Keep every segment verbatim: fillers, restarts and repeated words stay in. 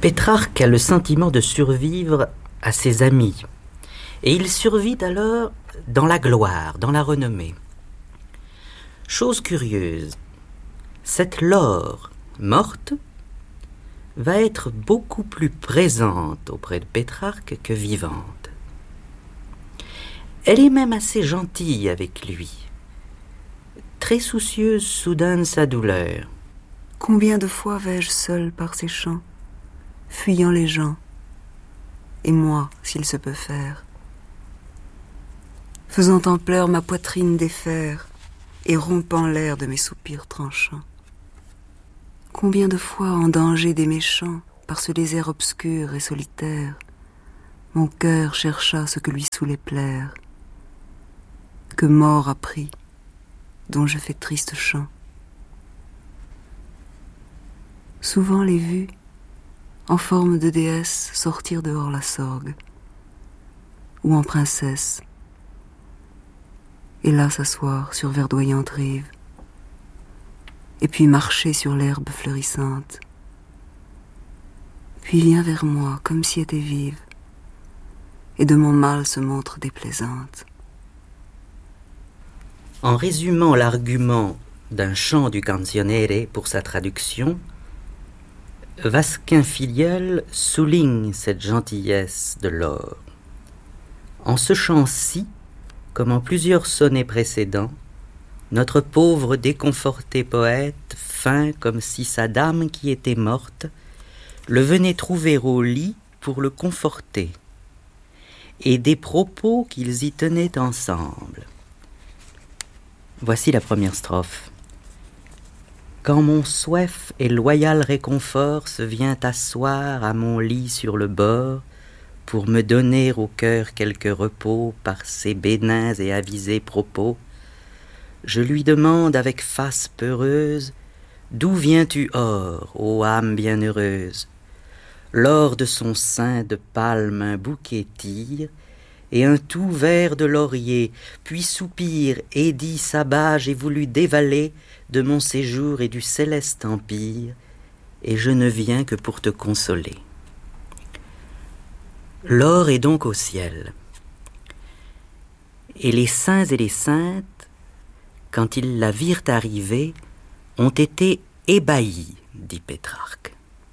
Pétrarque a le sentiment de survivre à ses amis, et il survit alors dans la gloire, dans la renommée. Chose curieuse, cette Laure morte va être beaucoup plus présente auprès de Pétrarque que vivante. Elle est même assez gentille avec lui, très soucieuse soudain de sa douleur. Combien de fois vais-je seul par ces champs, fuyant les gens, et moi, s'il se peut faire, faisant en pleurs ma poitrine défaire et rompant l'air de mes soupirs tranchants. Combien de fois en danger des méchants, par ce désert obscur et solitaire, mon cœur chercha ce que lui saoulait plaire, que mort a pris, dont je fais triste chant. Souvent les vues, en forme de déesse, sortir dehors la sorgue, ou en princesse, et là s'asseoir sur verdoyante rive, et puis marcher sur l'herbe fleurissante, puis vient vers moi comme si était vive, et de mon mal se montre déplaisante. En résumant l'argument d'un chant du Canzoniere pour sa traduction, Vasquin Filiel souligne cette gentillesse de Laure. En ce chant-ci, comme en plusieurs sonnets précédents, notre pauvre déconforté poète feint comme si sa dame qui était morte le venait trouver au lit pour le conforter, et des propos qu'ils y tenaient ensemble. Voici la première strophe. Quand mon soif et loyal réconfort se vient asseoir à mon lit sur le bord, pour me donner au cœur quelque repos par ses bénins et avisés propos, je lui demande avec face peureuse, d'où viens-tu or, ô âme bienheureuse? L'or de son sein de palme un bouquet tire, et un tout vert de laurier, puis soupire et dit sabbat, j'ai voulu dévaler de mon séjour et du céleste empire, et je ne viens que pour te consoler. Laure est donc au ciel, et les saints et les saintes, quand ils la virent arriver, ont été ébahis, dit Pétrarque.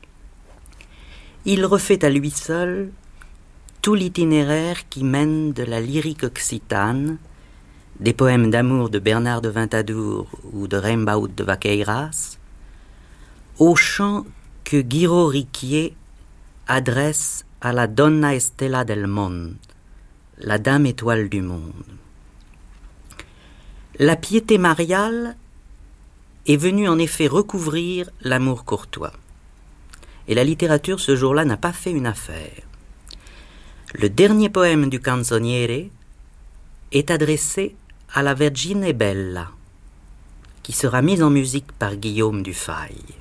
Il refait à lui seul tout l'itinéraire qui mène de la lyrique occitane, des poèmes d'amour de Bernard de Ventadour ou de Rimbaud de Vaqueiras, au chant que Guiraud Riquier adresse à la Donna Estella del Monde, la dame étoile du monde. La piété mariale est venue en effet recouvrir l'amour courtois. Et la littérature ce jour-là n'a pas fait une affaire. Le dernier poème du Canzoniere est adressé à la Vergine Bella, qui sera mise en musique par Guillaume Dufay.